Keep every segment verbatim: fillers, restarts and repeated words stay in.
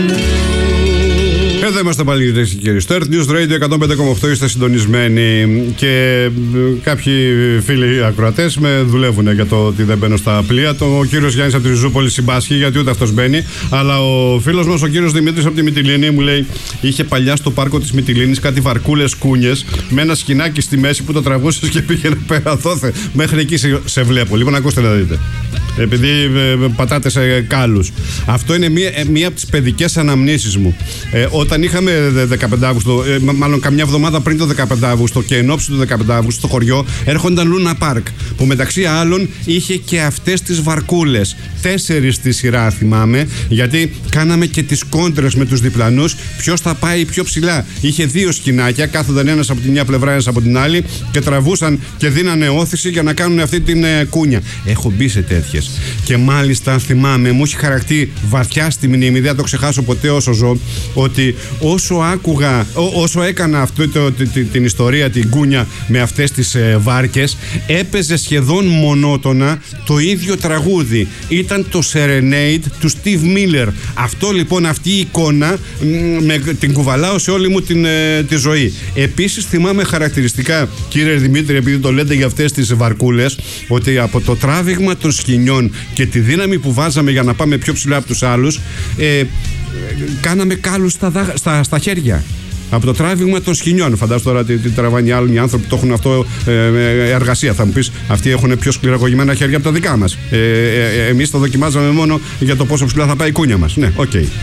Εδώ είμαστε πάλι, κυρίες και κύριοι. Στο Earth News Radio εκατόν πέντε κόμμα οκτώ είστε συντονισμένοι. Και κάποιοι φίλοι ακροατές με δουλεύουν για το ότι δεν μπαίνω στα πλοία. Το κύριος Γιάννης από τη Ριζούπολη συμπάσχει, γιατί ούτε αυτός μπαίνει. Αλλά ο φίλος μας, ο κύριος Δημήτρης από τη Μυτιλήνη, μου λέει: είχε παλιά στο πάρκο της Μυτιλήνης κάτι βαρκούλες κούνιες με ένα σκηνάκι στη μέση που το τραβούσες και πήγαινε πέρα. Δόθε. Μέχρι εκεί σε, σε βλέπω. Λοιπόν, ακούστε να δείτε. Επειδή ε, πατάτε σε κάλους. Αυτό είναι μία, ε, μία από τις παιδικές αναμνήσεις μου. Ε, όταν είχαμε δεκαπέντε Αυγούστου, ε, μάλλον καμιά εβδομάδα πριν το δεκαπέντε Αυγούστου και εν ώψη του δεκαπέντε Αυγούστου στο χωριό, έρχονταν Λούνα Πάρκ. Που μεταξύ άλλων είχε και αυτές τις βαρκούλες. Τέσσερις στη σειρά θυμάμαι, γιατί κάναμε και τις κόντρες με τους διπλανούς. Ποιος θα πάει πιο ψηλά. Είχε δύο σκηνάκια, κάθονταν ένας από τη μια πλευρά, ένας από την άλλη και τραβούσαν και δίνανε όθηση για να κάνουν αυτή την ε, κούνια. Έχω μπει σε τέτοιες. Και μάλιστα θυμάμαι, μου έχει χαρακτεί βαθιά στη μνήμη, δεν θα το ξεχάσω ποτέ όσο ζω, ότι όσο άκουγα, ό, όσο έκανα αυτή το, την, την ιστορία, την κούνια με αυτές τις ε, βάρκες, έπαιζε σχεδόν μονότονα το ίδιο τραγούδι. Ήταν το Serenade του Steve Miller. Αυτό λοιπόν, αυτή η εικόνα με, την κουβαλάω σε όλη μου την, ε, τη ζωή. Επίσης θυμάμαι χαρακτηριστικά, κύριε Δημήτρη, επειδή το λέτε για αυτές τις βαρκούλες, ότι από το τράβηγμα των σκηνιών και τη δύναμη που βάζαμε για να πάμε πιο ψηλά από τους άλλους, ε, κάναμε κάλους στα, στα, στα χέρια. Από το τράβηγμα των σκηνιών. Φαντάζομαι τώρα τι, τι τραβάνε οι άλλοι άνθρωποι που το έχουν αυτό ε, ε, εργασία. Θα μου πεις, αυτοί έχουν πιο σκληροκογημένα χέρια από τα δικά μας. Ε, ε, ε, εμείς το δοκιμάζαμε μόνο για το πόσο ψηλά θα πάει η κούνια μας. Ναι, οκ. Okay.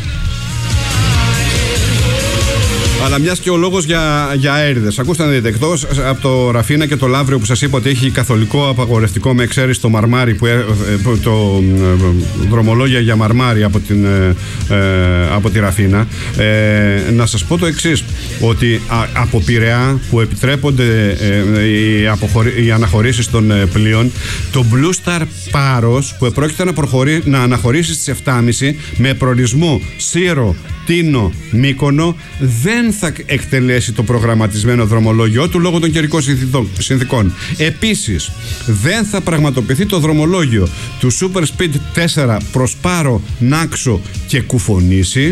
Αλλά μιας και ο λόγος για, για αέριδες. Ακούστε να δείτε, εκτός από το Ραφίνα και το Λαύριο που σας είπα ότι έχει καθολικό απαγορευτικό με εξαίρεση το Μαρμάρι, που, ε, το ε, δρομολόγια για Μαρμάρι από, την, ε, από τη Ραφίνα, ε, να σας πω το εξής, ότι α, από Πειραιά που επιτρέπονται ε, οι, αποχωρι, οι αναχωρήσεις των ε, πλοίων, το Blue Star Πάros που επρόκειται να, προχωρεί, να αναχωρήσει στις επτά και μισή με προορισμό Σύρο, Τίνο, Μύκονο, δεν θα εκτελέσει το προγραμματισμένο δρομολόγιο του λόγω των καιρικών συνθήκων. Επίσης, δεν θα πραγματοποιηθεί το δρομολόγιο του Super Speed τέσσερα προς Πάρο, Νάξο και Κουφονήσι.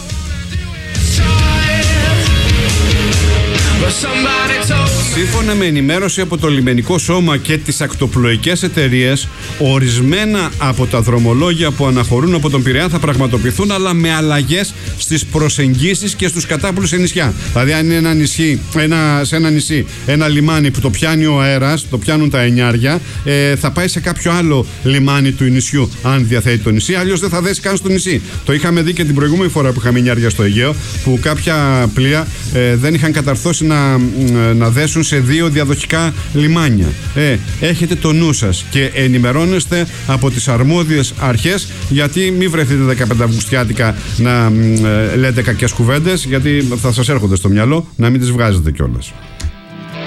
Σύμφωνα με ενημέρωση από το λιμενικό σώμα και τις ακτοπλοϊκές εταιρείες, ορισμένα από τα δρομολόγια που αναχωρούν από τον Πειραιά θα πραγματοποιηθούν, αλλά με αλλαγές στις προσεγγίσεις και στους κατάπλους σε νησιά. Δηλαδή, αν είναι ένα νησί, ένα, σε ένα νησί ένα λιμάνι που το πιάνει ο αέρας, το πιάνουν τα εννιάρια, ε, θα πάει σε κάποιο άλλο λιμάνι του νησιού, αν διαθέτει το νησί. Αλλιώς δεν θα δέσει καν στο νησί. Το είχαμε δει και την προηγούμενη φορά που είχαμε εννιάρια στο Αιγαίο, που κάποια πλοία ε, δεν είχαν καταρθώσει να, να δέσουν σε δύο διαδοχικά λιμάνια. Ε, έχετε το νου σας και ενημερώνεστε από τις αρμόδιες αρχές, γιατί μην βρεθείτε δεκαπέντε Αυγουστιάτικα να ε, λέτε κακές κουβέντες, γιατί θα σας έρχονται στο μυαλό, να μην τις βγάζετε κιόλας.